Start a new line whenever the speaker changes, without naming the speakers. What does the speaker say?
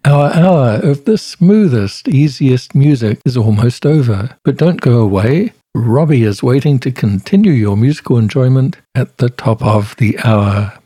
Our hour of the smoothest, easiest music is almost over, but don't go away. Robbie is waiting to continue your musical enjoyment at the top of the hour.